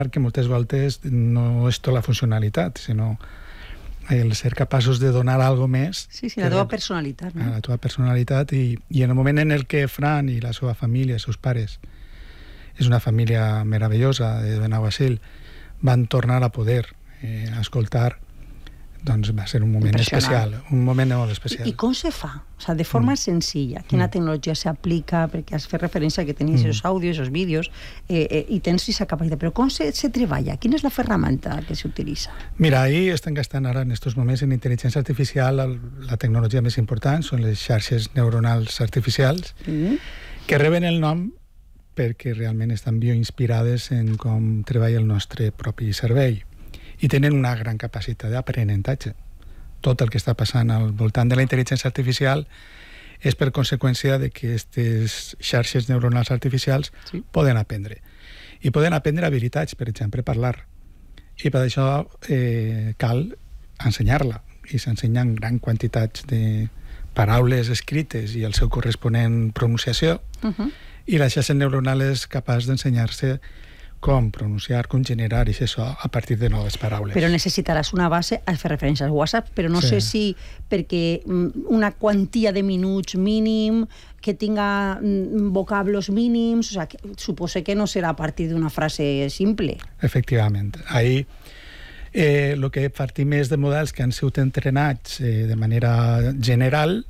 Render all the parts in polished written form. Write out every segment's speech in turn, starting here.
que moltes voltes no és tota la funcionalitat, sinó el ser capaços de donar alguna més. Sí, la teva personalitat. No? La teva personalitat i en el moment en el que Fran i la seva família, els seus pares, és una família meravellosa de Benaguasil, van tornar a poder escoltar, doncs va ser un moment especial, un moment molt especial. I com se fa? O sea, de forma senzilla, quina tecnologia s'aplica, perquè has fet referència que tenies els àudios, els vídeos, i tens aquesta capacitat, però com se treballa? Quina és la ferramenta que s'utilitza? Mira, ahí estan gastant ara en aquests moments en intel·ligència artificial la tecnologia més important, són les xarxes neuronals artificials, que reben el nom perquè realment estan bioinspirades en com treballa el nostre propi cervell i tenen una gran capacitat d'aprenentatge. Tot el que està passant al voltant de la intel·ligència artificial és per conseqüència de que aquestes xarxes neuronals artificials poden aprendre. I poden aprendre habilitats, per exemple, parlar. I per això cal ensenyar-la. I s'ensenyen gran quantitats de paraules escrites i el seu corresponent pronunciació. I la xarxa neuronal és capaç d'ensenyar-se com pronunciar, com generar i això a partir de noves paraules. Però necessitaràs una base, has fet referència al WhatsApp, però no sé si perquè una quantia de minuts mínim, que tinga vocablos mínims, o sigui, suposo que no serà a partir d'una frase simple. Efectivament. Ahí el que partim és de models que han sigut entrenats de manera general,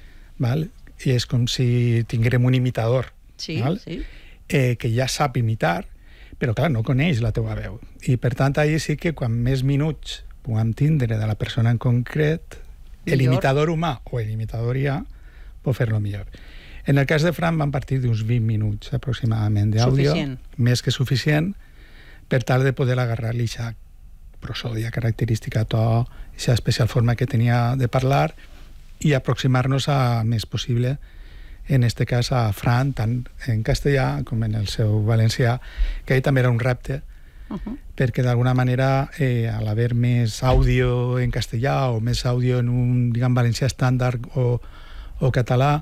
i és com si tinguérem un imitador que ja sap imitar, però clar, no coneix la teva veu. I per tant, ahí sí que quan més minuts puguem tindre de la persona en concret, l'imitador humà o l'imitador IA pot fer-lo millor. En el cas de Fran van partir d'uns 20 minuts aproximadament d'àudio, més que suficient, per tal de poder agarrar-li aquesta prosòdia característica, to, aquesta especial forma que tenia de parlar i aproximar-nos a més possible en este cas a Fran, tant en castellà com en el seu valencià, que ahí també era un repte, perquè d'alguna manera, a l'haver més àudio en castellà o més àudio en un, diguem, valencià estàndard o català,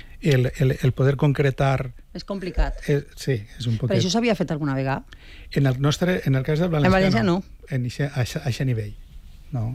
el poder concretar... És complicat. Sí, és un poquet... Però això s'havia fet alguna vegada? En el cas del valencià, en valencià no. A aquest nivell. No?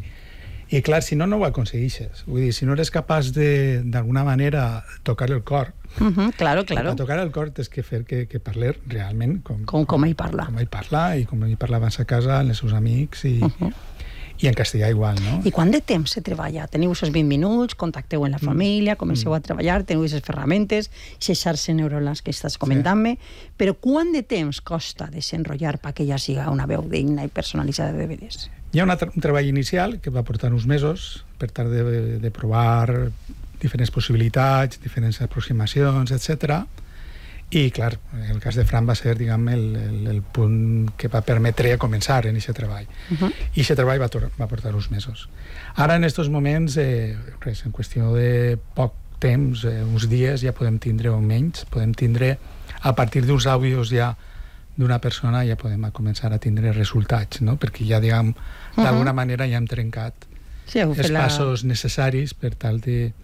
I clar, si no ho aconsegueixes. Vull dir, si no eres capaç d'alguna manera tocar el cor. Claro. Per tocar el cor tens que fer que parli realment com ell parla. Com ell parla i com ell parla abans a casa, amb els seus amics i en castellà igual, no? I quant de temps se treballa? Teniu aquests 20 minuts, contacteu amb la família, comenceu a treballar, teniu aquestes ferramentes, aquestes xarxes neuronals que estàs comentant-me, però quant de temps costa desenrotllar perquè ja siga una veu digna i personalitzada de veres? Hi ha un treball inicial que va portar uns mesos per tal de provar diferents possibilitats, diferents aproximacions, etc. I, clar, el cas de Fran va ser, diguem, el punt que va permetre començar en aquest treball. I aquest treball va portar uns mesos. Ara, en aquests moments, en qüestió de poc temps, uns dies, ja podem tindre, o menys, podem tindre, a partir d'uns àudios ja d'una persona, ja podem començar a tindre resultats, no? Perquè ja, diguem, d'alguna manera ja hem trencat els passos necessaris per tal de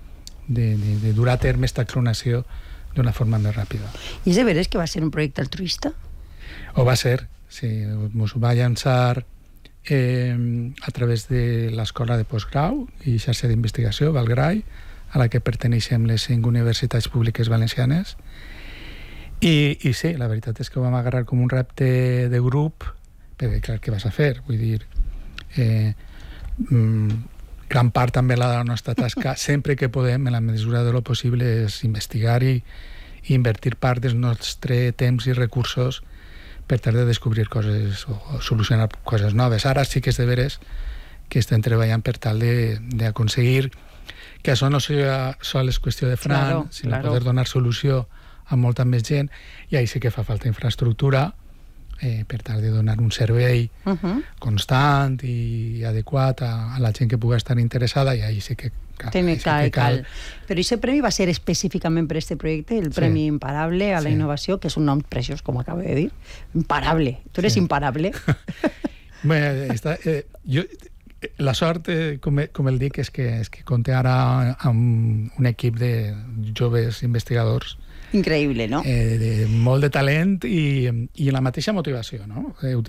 dur a terme aquesta clonació d'una forma més ràpida. I és de veres que va ser un projecte altruista? Ho va ser, sí. Ens ho va llançar a través de l'Escola de Postgrau i xarxa d'investigació, Valgrai, a la que perteneixem les 5 universitats públiques valencianes. I sí, la veritat és que ho vam agarrar com un repte de grup, perquè clar, què vas a fer? Vull dir, gran part també de la nostra tasca, sempre que podem, en la mesura de lo possible, és investigar i invertir part del nostre temps i recursos per tal de descobrir coses o solucionar coses noves. Ara sí que és de veres que estem treballant per tal d'aconseguir que això no sigui sols qüestió de Fran, sinó poder donar solució a molta més gent, i ahí sí que fa falta infraestructura per tal de donar un servei constant i adequat a la gent que pugui estar interessada, i ahí sí que cal. Però aquest premi va ser específicament per a aquest projecte, el Premi Imparable a la Innovació, que és un nom preciós, com acabo de dir. Imparable. Tu eres imparable. La sort, com el dic, és que compte ara amb un equip de joves investigadors Increïble, no? Molt de talent i la mateixa motivació, no?